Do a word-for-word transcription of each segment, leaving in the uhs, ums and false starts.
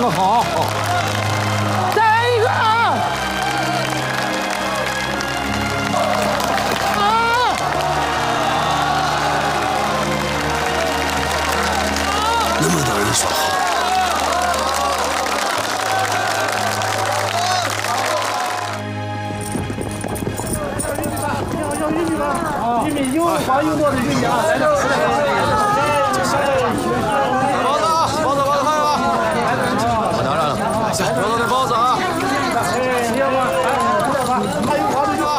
好，再一个啊！啊！ 那么多人说好。 玉米又黄又糯的玉米啊！来这，来包子啊，包子，包子，快吧！我拿上了，行，包子的包子啊！ 哎，你要吗？还有黄的玉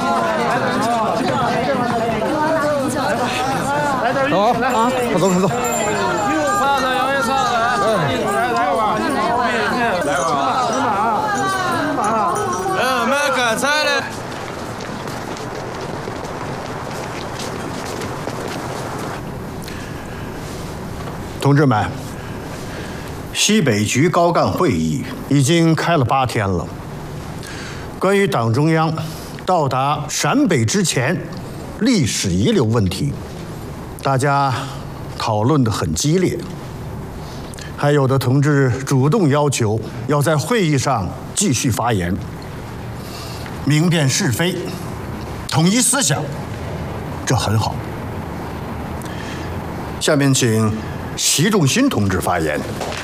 来点玉米，来啊，快走，快走。 又臊子，洋芋臊子，来来吧，来吧，芝麻，芝麻， 嗯，买干菜的。 同志们，西北局高干会议已经开了八天了。关于党中央到达陕北之前历史遗留问题，大家讨论得很激烈。还有的同志主动要求要在会议上继续发言，明辨是非，统一思想，这很好。下面请习仲勋同志发言。